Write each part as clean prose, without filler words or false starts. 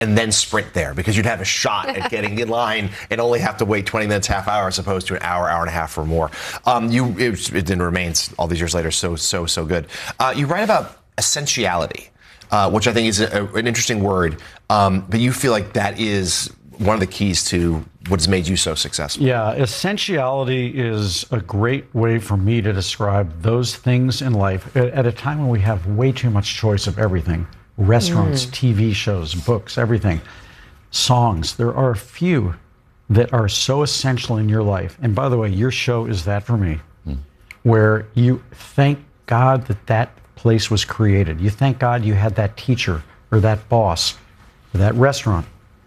and then sprint there, because you'd have a shot at getting in line and only have to wait 20 minutes, half hour, as opposed to an hour, hour and a half or more. It remains all these years later so good. You write about essentiality, which I think is an interesting word, but you feel like that is one of the keys to what has made you so successful. Yeah, essentiality is a great way for me to describe those things in life at a time when we have way too much choice of everything. Restaurants, TV shows, books, everything. Songs. There are a few that are so essential in your life. And by the way, your show is that for me, where you thank God that place was created. You thank God you had that teacher or that boss or that restaurant.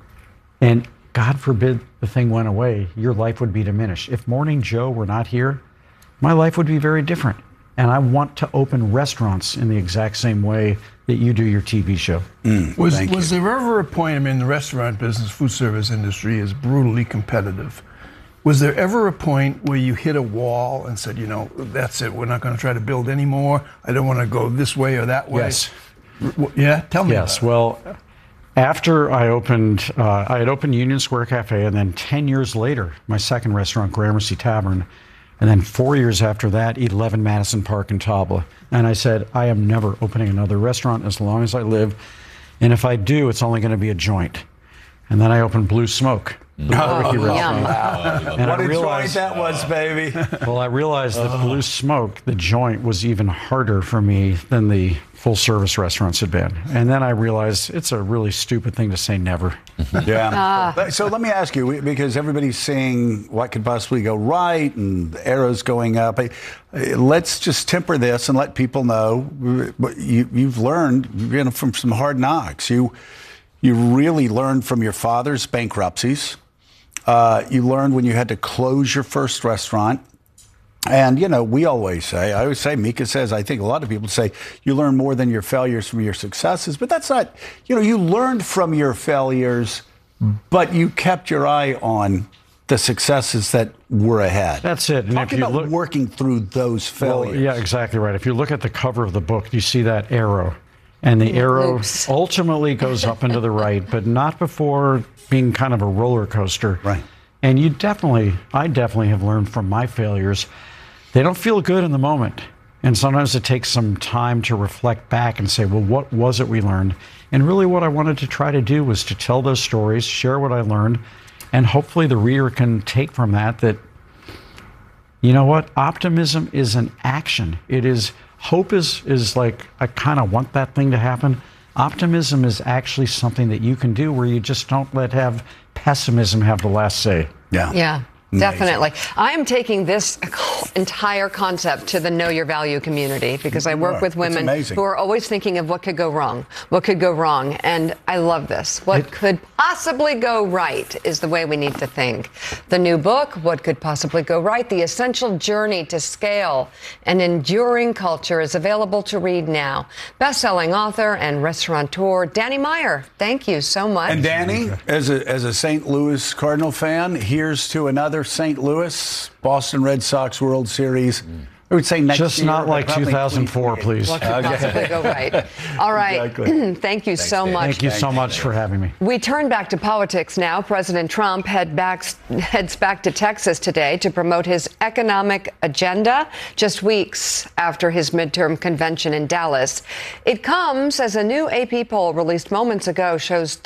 And God forbid the thing went away, your life would be diminished. If Morning Joe were not here, my life would be very different. And I want to open restaurants in the exact same way that you do your TV show. Was there ever a point, I mean, the restaurant business, food service industry is brutally competitive. Was there ever a point where you hit a wall and said, you know, that's it, we're not going to try to build anymore, I don't want to go this way or that way? Yes. Yeah? Tell me Yes, about it. well, after I had opened Union Square Cafe, and then 10 years later, my second restaurant, Gramercy Tavern, and then 4 years after that, 11 Madison Park in Tabla. And I said, I am never opening another restaurant as long as I live. And if I do, it's only going to be a joint. And then I opened Blue Smoke, the barbecue restaurant. And what a joint that was, baby. Well, I realized that Blue Smoke, the joint, was even harder for me than the full-service restaurants had been. And then I realized it's a really stupid thing to say never. Yeah. So let me ask you, because everybody's saying what could possibly go right and the arrows going up. Let's just temper this and let people know you've learned from some hard knocks. You really learned from your father's bankruptcies. You learned when you had to close your first restaurant. And, you know, I always say, Mika says, I think a lot of people say, you learn more than your failures from your successes. But that's not, you know, you learned from your failures, but you kept your eye on the successes that were ahead. That's it. And Talk about working through those failures. Well, yeah, exactly right. If you look at the cover of the book, you see that arrow. And the arrow ultimately goes up and to the right, but not before being kind of a roller coaster. Right. And I definitely have learned from my failures. They don't feel good in the moment. And sometimes it takes some time to reflect back and say, well, what was it we learned? And really what I wanted to try to do was to tell those stories, share what I learned, and hopefully the reader can take from that, you know what, optimism is an action. Hope is like, I kind of want that thing to happen. Optimism is actually something that you can do where you just don't have pessimism have the last say. Yeah. Definitely. I'm taking this entire concept to the Know Your Value community because I work with women who are always thinking of what could go wrong. What could go wrong? And I love this. What could possibly go right is the way we need to think. The new book, What Could Possibly Go Right? The Essential Journey to Scale an Enduring Culture, is available to read now. Best-selling author and restaurateur Danny Meyer. Thank you so much. And Danny, as a St. Louis Cardinal fan, here's to another St. Louis, Boston Red Sox World Series. I would say next year. Just not like 2004, please. What could possibly go right? All right. Exactly. Thank you so much. Thank you so much for having me. We turn back to politics now. President Trump heads back to Texas today to promote his economic agenda just weeks after his midterm convention in Dallas. It comes as a new AP poll released moments ago shows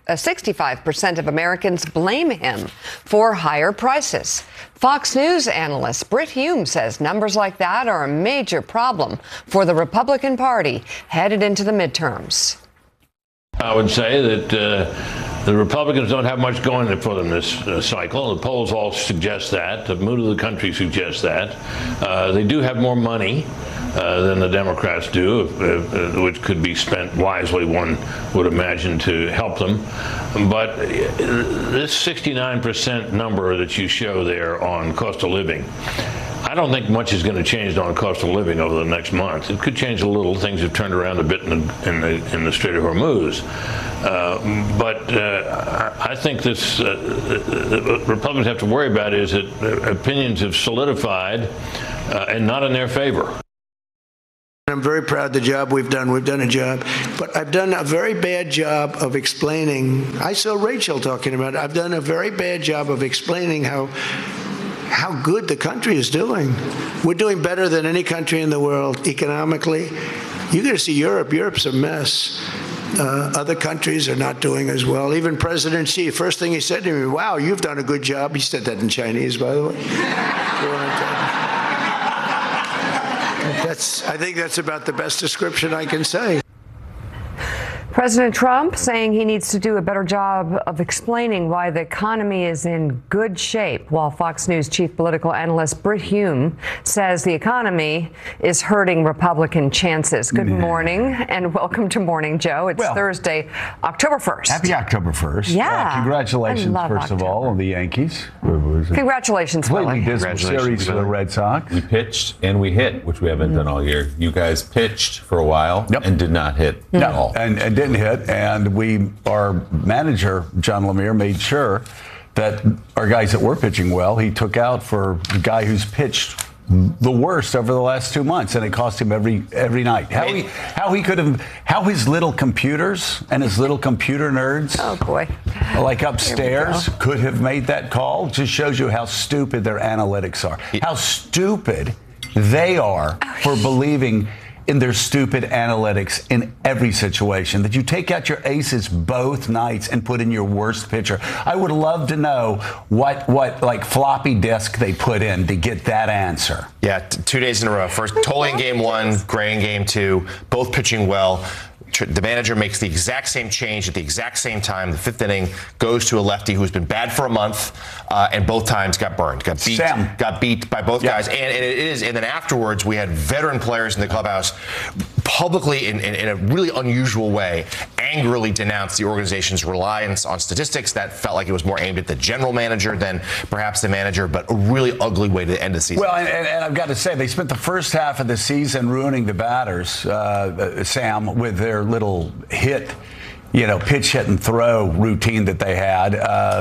65% of Americans blame him for higher prices. Fox News analyst Brit Hume says numbers like that are a major problem for the Republican Party headed into the midterms. I would say that the Republicans don't have much going for them this cycle. The polls all suggest that. The mood of the country suggests that. They do have more money than the Democrats do, which could be spent wisely, one would imagine, to help them. But this 69% number that you show there on cost of living, I don't think much is going to change on cost of living over the next month. It could change a little. Things have turned around a bit in the Strait of Hormuz. But I think this Republicans have to worry about is that opinions have solidified and not in their favor. I'm very proud of the job we've done. We've done a job. But I've done a very bad job of explaining. I saw Rachel talking about it. I've done a very bad job of explaining how good the country is doing. We're doing better than any country in the world economically. You're going to see Europe. Europe's a mess. Other countries are not doing as well. Even President Xi, first thing he said to me, wow, you've done a good job. He said that in Chinese, by the way. I think that's about the best description I can say. President Trump saying he needs to do a better job of explaining why the economy is in good shape, while Fox News chief political analyst Brit Hume says the economy is hurting Republican chances. Good morning and welcome to Morning Joe. It's Thursday, October 1st. Happy October 1st. Yeah. Congratulations, first October. of all, on the Yankees. Congratulations, Completely Willie. dismal series for the Red Sox. We pitched and we hit, which we haven't done all year. You guys pitched for a while and did not hit at all. And didn't hit. And our manager, John Lemire, made sure that our guys that were pitching well, he took out for the guy who's pitched the worst over the last 2 months, and it cost him every night. How his little computers and his little computer nerds, like upstairs, could have made that call. Just shows you how stupid their analytics are. How stupid they are for believing in their stupid analytics in every situation, that you take out your aces both nights and put in your worst pitcher. I would love to know what like floppy disk they put in to get that answer. Yeah, 2 days in a row. First, Tolley in game 1, Gray in game 2, both pitching well. The manager makes the exact same change at the exact same time. The 5th inning goes to a lefty who's been bad for a month, and both times got burned, got beat by both guys. And then afterwards, we had veteran players in the clubhouse publicly, in a really unusual way, angrily denounced the organization's reliance on statistics. That felt like it was more aimed at the general manager than perhaps the manager, but a really ugly way to end the season. Well, and I've got to say, they spent the first half of the season ruining the batters, Sam, with their little pitch hit and throw routine that they had,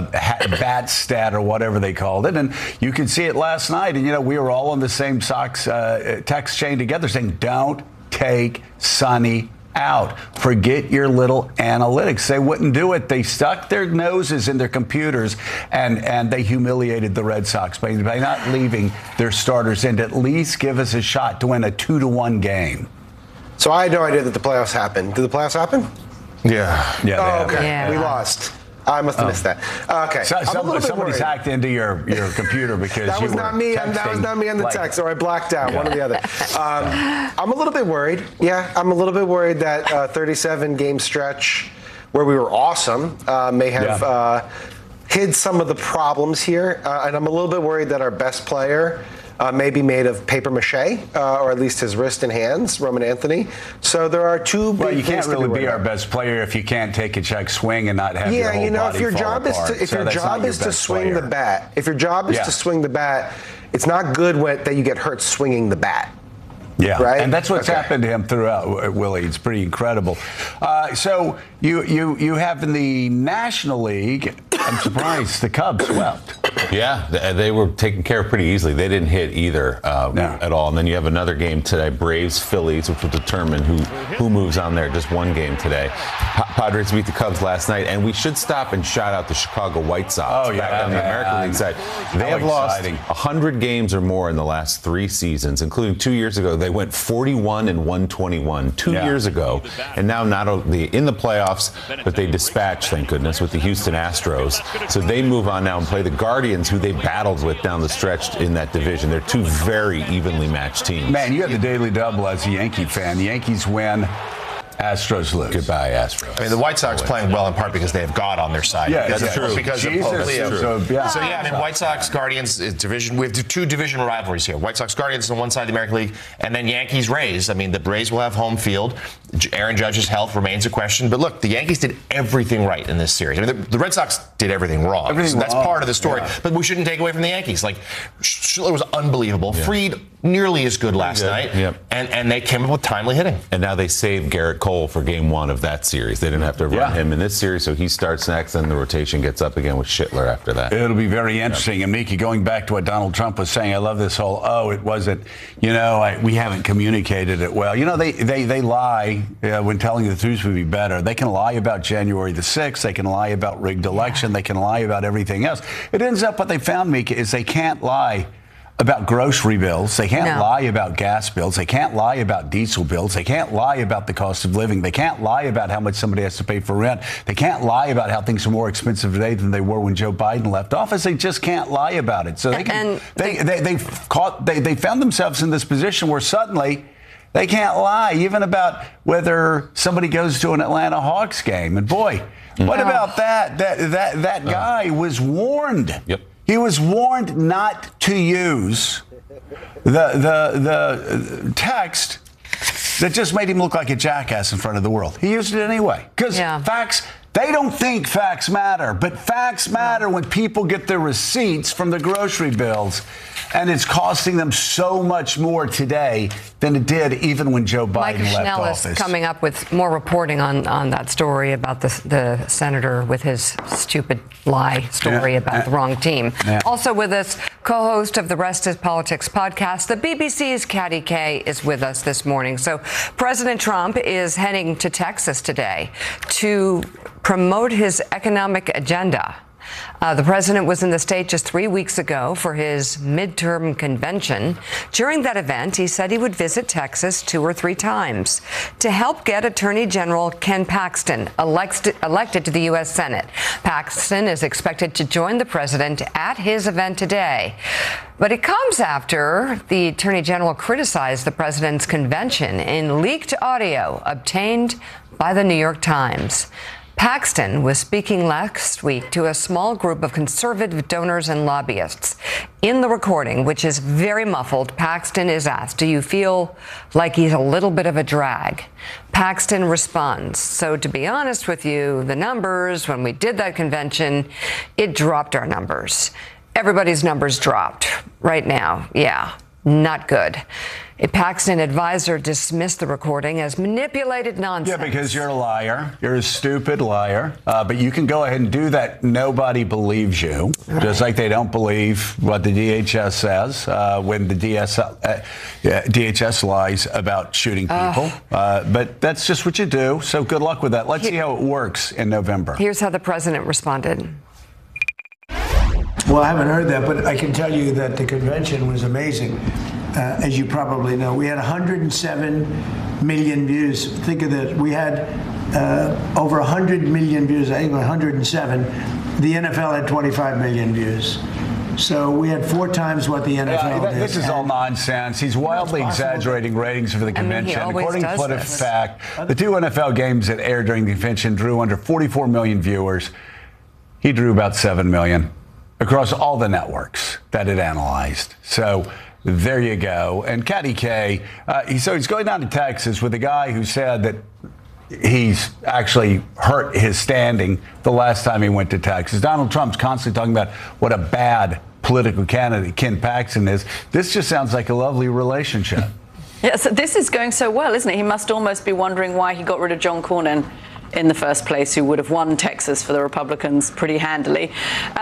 bat stat or whatever they called it. And you could see it last night. And, we were all on the same Sox text chain together saying, don't take Sonny out. Forget your little analytics. They wouldn't do it. They stuck their noses in their computers and they humiliated the Red Sox by not leaving their starters in to at least give us a shot to win a 2-1 game. So I had no idea that the playoffs happened. Did the playoffs happen? Yeah. Oh, okay. Yeah. We lost. I must have missed that. Okay. Somebody's hacked into your computer because that was not me. That was not me on the text, or I blacked out. One or the other. I'm a little bit worried. Yeah, I'm a little bit worried that 37-game stretch where we were awesome may have hid some of the problems here, and I'm a little bit worried that our best player may be made of paper mache, or at least his wrist and hands, Roman Anthony. So there are two big Well, you can't things really to be our best player if you can't take a check swing and not have your whole body if your fall job apart. is to swing the bat, if your job is to swing the bat, it's not good that you get hurt swinging the bat. Yeah, right? And that's what's happened to him throughout, Willie. It's pretty incredible. So you have in the National League, I'm surprised the Cubs swept. Yeah, they were taken care of pretty easily. They didn't hit either at all. And then you have another game today, Braves-Phillies, which will determine who moves on there. Just one game today. Padres beat the Cubs last night, and we should stop and shout out the Chicago White Sox back on the American League side. They have lost 100 games or more in the last 3 seasons, including 2 years ago. They went 41-121 2 years ago, and now not only in the playoffs, but they dispatched, thank goodness, with the Houston Astros. So they move on now and play the Guardians, who they battled with down the stretch in that division. They're two very evenly matched teams. Man, you have the daily double as a Yankee fan. The Yankees win. Astros lose. Goodbye, Astros. I mean, the White Sox playing well in part because they have God on their side. Yeah, that's true. Because Jesus, of Pope Leo. I mean, White Sox, Guardians division. We have 2 division rivalries here. White Sox, Guardians on one side of the American League, and then Yankees, Rays. I mean, the Rays will have home field. Aaron Judge's health remains a question. But look, the Yankees did everything right in this series. I mean, the Red Sox did everything wrong. That's part of the story. But we shouldn't take away from the Yankees. Like, Schiller was unbelievable. Fried nearly as good last night. Yep. And they came up with timely hitting. And now they saved Garrett Cole for game 1 of that series. They didn't have to run him in this series, so he starts next, and the rotation gets up again with Schittler after that. It'll be very interesting. And Miki, going back to what Donald Trump was saying, I love this whole, it wasn't, we haven't communicated it well. They lie when telling the truth would be better. They can lie about January the 6th. They can lie about rigged election. They can lie about everything else. It ends up what they found, Miki, is they can't lie about grocery bills. They can't lie about gas bills. They can't lie about diesel bills. They can't lie about the cost of living. They can't lie about how much somebody has to pay for rent. They can't lie about how things are more expensive today than they were when Joe Biden left office. They just can't lie about it. So they found themselves in this position where suddenly they can't lie even about whether somebody goes to an Atlanta Hawks game. And boy, what about that? That guy was warned. Yep. He was warned not to use the text that just made him look like a jackass in front of the world. He used it anyway. Because facts, they don't think facts matter, but facts matter when people get their receipts from the grocery bills, and it's costing them so much more today than it did even when Joe Biden left Micah Schnell office. is coming up with more reporting on that story about the senator with his stupid lie story about the wrong team. Also with us, co-host of the Rest is Politics podcast, the BBC's Katty Kay is with us this morning. So President Trump is heading to Texas today to promote his economic agenda. The president was in the state just 3 weeks ago for his midterm convention. During that event, he said he would visit Texas 2 or 3 times to help get Attorney General Ken Paxton elected to the U.S. Senate. Paxton is expected to join the president at his event today. But it comes after the Attorney General criticized the president's convention in leaked audio obtained by the New York Times. Paxton was speaking last week to a small group of conservative donors and lobbyists. In the recording, which is very muffled, Paxton is asked, "Do you feel like he's a little bit of a drag?" Paxton responds, "So to be honest with you, the numbers, when we did that convention, it dropped our numbers. Everybody's numbers dropped right now. Yeah, not good." A Paxton advisor dismissed the recording as manipulated nonsense. Yeah, because you're a liar. You're a stupid liar. But you can go ahead and do that. Nobody believes you, just like they don't believe what the DHS says when the DHS lies about shooting people. But that's just what you do. So good luck with that. Let's see how it works in November. Here's how the president responded. Well, I haven't heard that, but I can tell you that the convention was amazing. As you probably know, we had 107 million views. Think of that. We had over 100 million views. I think 107. The NFL had 25 million views. So we had 4 times what the NFL did. This is all nonsense. He's wildly exaggerating ratings for the convention. According to PolitiFact, the 2 NFL games that aired during the convention drew under 44 million viewers. He drew about 7 million across all the networks that it analyzed. So there you go. And Katty Kay, so he's going down to Texas with a guy who said that he's actually hurt his standing the last time he went to Texas. Donald Trump's constantly talking about what a bad political candidate Ken Paxton is. This just sounds like a lovely relationship. Yes, this is going so well, isn't it? He must almost be wondering why he got rid of John Cornyn in the first place, who would have won Texas for the Republicans pretty handily.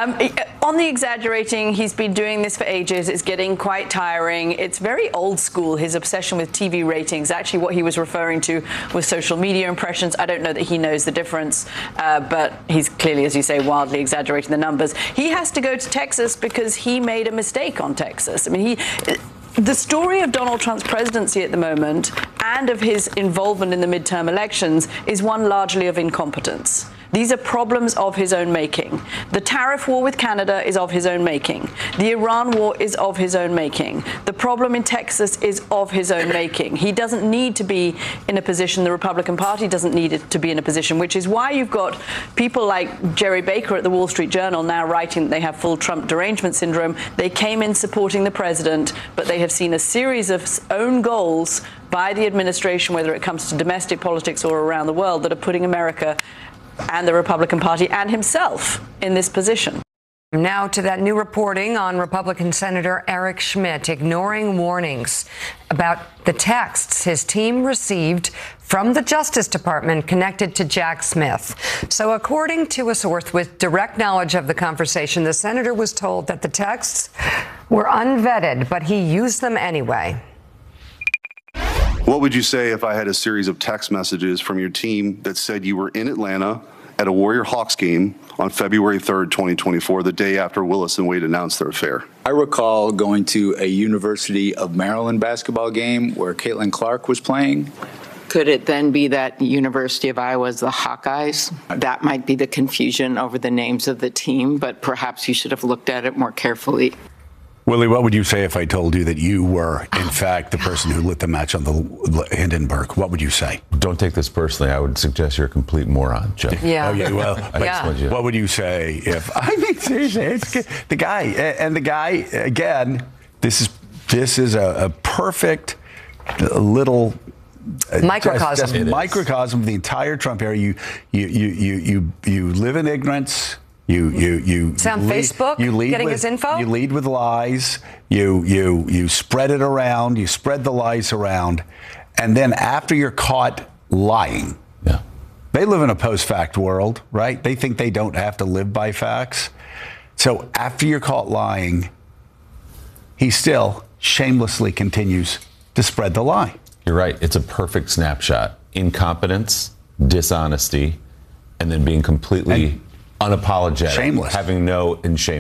On the exaggerating, he's been doing this for ages. It's getting quite tiring. It's very old school, his obsession with TV ratings. Actually, what he was referring to was social media impressions. I don't know that he knows the difference, but he's clearly, as you say, wildly exaggerating the numbers. He has to go to Texas because he made a mistake on Texas. I mean, the story of Donald Trump's presidency at the moment and of his involvement in the midterm elections is one largely of incompetence. These are problems of his own making. The tariff war with Canada is of his own making. The Iran war is of his own making. The problem in Texas is of his own making. He doesn't need to be in a position, the Republican Party doesn't need it to be in a position, which is why you've got people like Jerry Baker at the Wall Street Journal now writing that they have full Trump derangement syndrome. They came in supporting the president, but they have seen a series of own goals by the administration, whether it comes to domestic politics or around the world, that are putting America and the Republican Party and himself in this position. Now to that new reporting on Republican Senator Eric Schmitt ignoring warnings about the texts his team received from the Justice Department connected to Jack Smith. So according to a source with direct knowledge of the conversation, the senator was told that the texts were unvetted, but he used them anyway. What would you say if I had a series of text messages from your team that said you were in Atlanta at a Warrior Hawks game on February 3rd, 2024, the day after Willis and Wade announced their affair? I recall going to a University of Maryland basketball game where Caitlin Clark was playing. Could it then be that University of Iowa is the Hawkeyes? That might be the confusion over the names of the team, but perhaps you should have looked at it more carefully. Willie, what would you say if I told you that you were, in fact, the person who lit the match on the Hindenburg? What would you say? Don't take this personally. I would suggest you're a complete moron, Joe. Yeah. Oh, yeah, well, Yeah. what would you say if, I mean, seriously, it's the guy, again, this is a perfect little Microcosm. just microcosm of the entire Trump era. You live in ignorance. It's on Facebook, getting with, his info? You lead with lies. You spread it around. You spread the lies around. And then after you're caught lying, they live in a post-fact world, right? They think they don't have to live by facts. So after you're caught lying, he still shamelessly continues to spread the lie. You're right. It's a perfect snapshot. Incompetence, dishonesty, and then being completely unapologetic. Shameless. Having no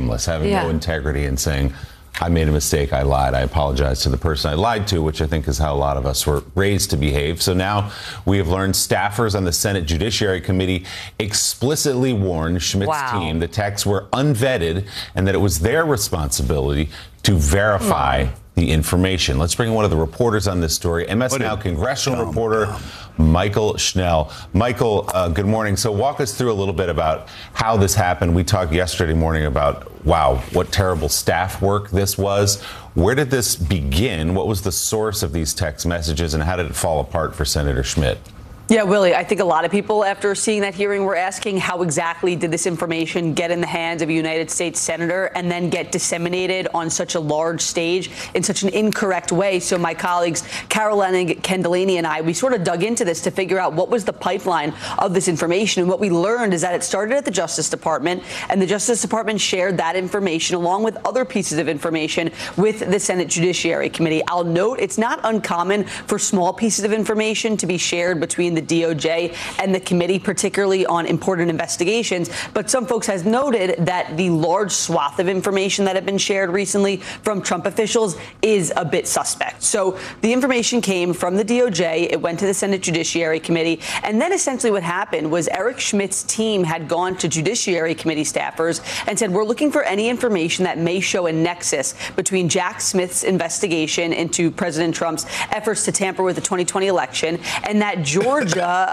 integrity and saying, I made a mistake, I lied, I apologize to the person I lied to, which I think is how a lot of us were raised to behave. So now we have learned staffers on the Senate Judiciary Committee explicitly warned Schmitt's team the texts were unvetted and that it was their responsibility to verify the information. Let's bring in one of the reporters on this story, MS Now congressional reporter Michael Schnell. Michael, good morning. So walk us through a little bit about how this happened. We talked yesterday morning about, wow, what terrible staff work this was. Where did this begin? What was the source of these text messages, and how did it fall apart for Senator Schmitt? Yeah, Willie, I think a lot of people after seeing that hearing were asking how exactly did this information get in the hands of a United States senator and then get disseminated on such a large stage in such an incorrect way. So my colleagues, Carol Leonnig, Ken Delaney, and I, we sort of dug into this to figure out what was the pipeline of this information. And what we learned is that it started at the Justice Department, and the Justice Department shared that information along with other pieces of information with the Senate Judiciary Committee. I'll note it's not uncommon for small pieces of information to be shared between the DOJ and the committee, particularly on important investigations. But some folks have noted that the large swath of information that have been shared recently from Trump officials is a bit suspect. So the information came from the DOJ. It went to the Senate Judiciary Committee. And then essentially what happened was Eric Schmitt's team had gone to Judiciary Committee staffers and said, we're looking for any information that may show a nexus between Jack Smith's investigation into President Trump's efforts to tamper with the 2020 election and that Georgia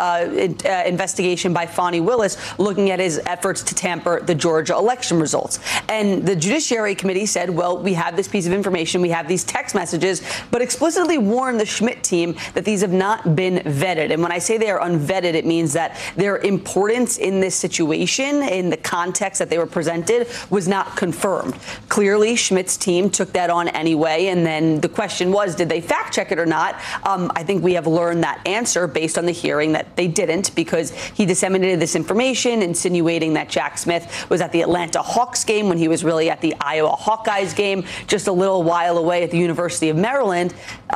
investigation by Fani Willis looking at his efforts to tamper the Georgia election results. And the Judiciary Committee said, well, we have this piece of information, we have these text messages, but explicitly warned the Schmitt team that these have not been vetted. And when I say they are unvetted, it means that their importance in this situation, in the context that they were presented, was not confirmed. Clearly, Schmitt's team took that on anyway. And then the question was, did they fact check it or not? I think we have learned that answer based on the hearing that they didn't, because he disseminated this information insinuating that Jack Smith was at the Atlanta Hawks game when he was really at the Iowa Hawkeyes game just a little while away at the University of Maryland.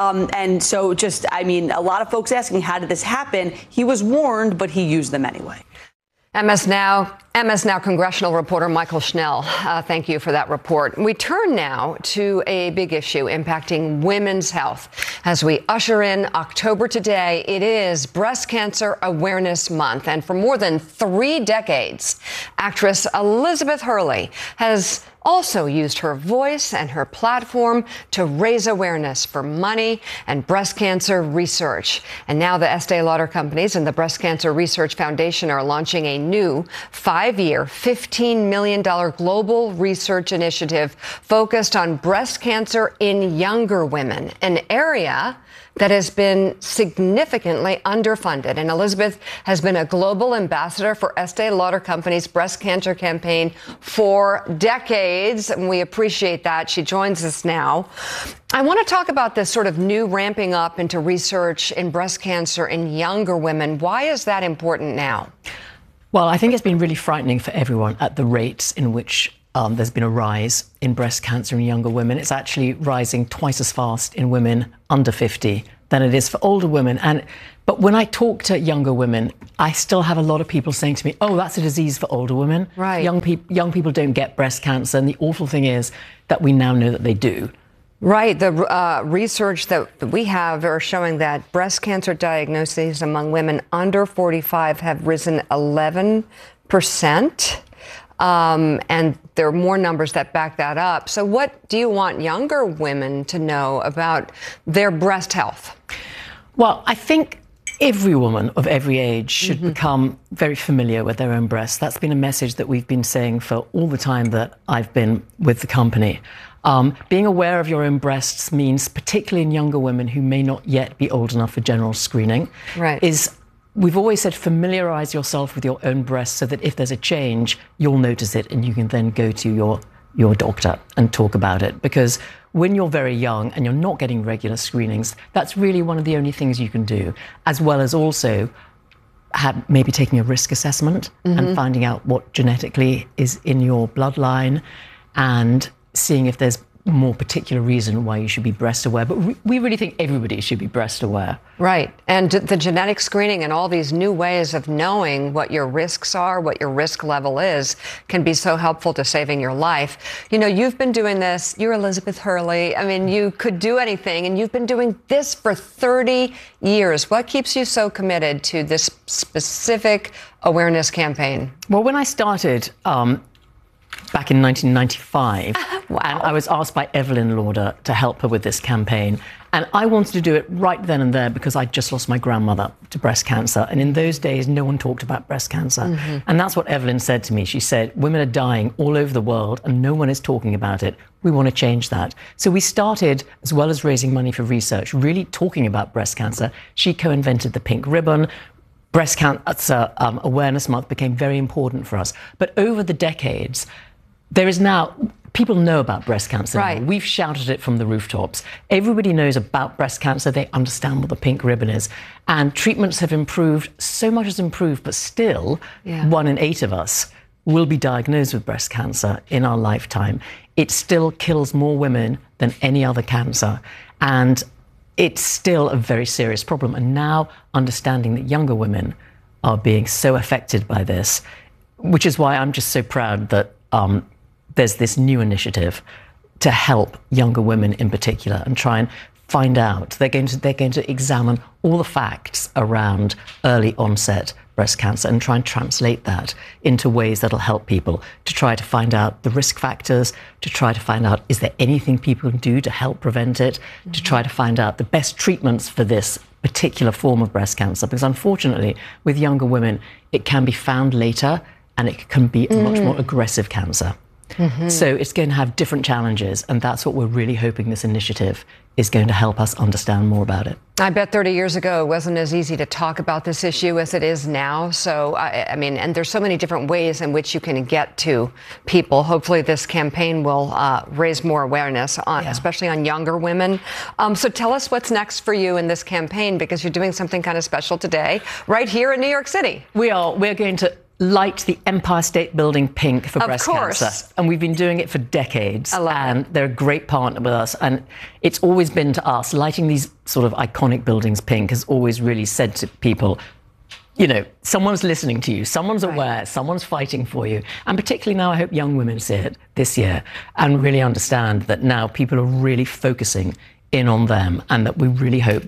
And so just, I mean, a lot of folks asking, how did this happen? He was warned, but he used them anyway. MS Now congressional reporter Michael Schnell, thank you for that report. We turn now to a big issue impacting women's health. As we usher in October today, it is Breast Cancer Awareness Month. And for more than 3 decades, actress Elizabeth Hurley has also used her voice and her platform to raise awareness for money and breast cancer research. And now the Estee Lauder companies and the Breast Cancer Research Foundation are launching a new $5 5-year, $15 million global research initiative focused on breast cancer in younger women, an area that has been significantly underfunded. And Elizabeth has been a global ambassador for Estee Lauder Company's breast cancer campaign for decades, and we appreciate that. She joins us now. I want to talk about this sort of new ramping up into research in breast cancer in younger women. Why is that important now? Well, I think it's been really frightening for everyone at the rates in which there's been a rise in breast cancer in younger women. It's actually rising twice as fast in women under 50 than it is for older women. But when I talk to younger women, I still have a lot of people saying to me, oh, that's a disease for older women. Right. Young people don't get breast cancer. And the awful thing is that we now know that they do. Right. The research that we have are showing that breast cancer diagnoses among women under 45 have risen 11%. And there are more numbers that back that up. So what do you want younger women to know about their breast health? Well, I think every woman of every age should become very familiar with their own breasts. That's been a message that we've been saying for all the time that I've been with the company. Being aware of your own breasts means, particularly in younger women who may not yet be old enough for general screening, we've always said familiarize yourself with your own breasts so that if there's a change, you'll notice it and you can then go to your doctor and talk about it. Because when you're very young and you're not getting regular screenings, that's really one of the only things you can do, as well as also maybe taking a risk assessment and finding out what genetically is in your bloodline and seeing if there's more particular reason why you should be breast aware. But we really think everybody should be breast aware. Right. And the genetic screening and all these new ways of knowing what your risks are, what your risk level is, can be so helpful to saving your life. You know, you've been doing this. You're Elizabeth Hurley. I mean, you could do anything, and you've been doing this for 30 years. What keeps you so committed to this specific awareness campaign? Well, when I started back in 1995, and I was asked by Evelyn Lauder to help her with this campaign. And I wanted to do it right then and there because I'd just lost my grandmother to breast cancer. And in those days, no one talked about breast cancer. And that's what Evelyn said to me. She said, women are dying all over the world and no one is talking about it. We want to change that. So we started, as well as raising money for research, really talking about breast cancer. She co-invented the pink ribbon. Breast Cancer Awareness Month became very important for us. But over the decades, there is now, people know about breast cancer. Right. We've shouted it from the rooftops. Everybody knows about breast cancer. They understand what the pink ribbon is. And treatments have improved. So much has improved, but still, 1 in 8 of us will be diagnosed with breast cancer in our lifetime. It still kills more women than any other cancer. And it's still a very serious problem. And now understanding that younger women are being so affected by this, which is why I'm just so proud that there's this new initiative to help younger women in particular and try and find out. They're going to examine all the facts around early onset breast cancer and try and translate that into ways that'll help people to try to find out the risk factors, to try to find out, is there anything people can do to help prevent it, to try to find out the best treatments for this particular form of breast cancer. Because unfortunately, with younger women, it can be found later and it can be a much more aggressive cancer. So it's going to have different challenges, and that's what we're really hoping this initiative is going to help us understand more about it. I bet 30 years ago it wasn't as easy to talk about this issue as it is now. So, I mean, and there's so many different ways in which you can get to people. Hopefully this campaign will raise more awareness, especially on younger women. So tell us what's next for you in this campaign, because you're doing something kind of special today, right here in New York City. We're going to light the Empire State Building pink for breast cancer. And we've been doing it for decades. And they're a great partner with us. And it's always been to us, lighting these sort of iconic buildings pink has always really said to people, you know, someone's listening to you, someone's aware, someone's fighting for you. And particularly now, I hope young women see it this year and really understand that now people are really focusing in on them and that we really hope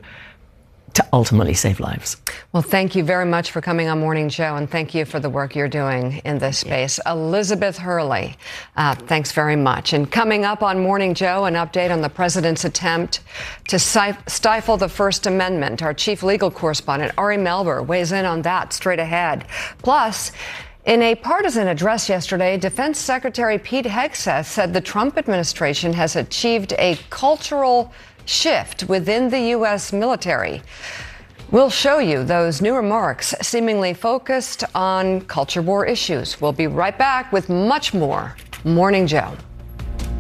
to ultimately save lives. Well, thank you very much for coming on Morning Joe, and thank you for the work you're doing in this space. Elizabeth Hurley, thanks very much. And coming up on Morning Joe, an update on the president's attempt to stifle the First Amendment. Our chief legal correspondent, Ari Melber, weighs in on that straight ahead. Plus, In a partisan address yesterday, Defense Secretary Pete Hegseth said the Trump administration has achieved a cultural shift within the U.S. military. We'll show you those new remarks, seemingly focused on culture war issues. We'll be right back with much more. Morning Joe.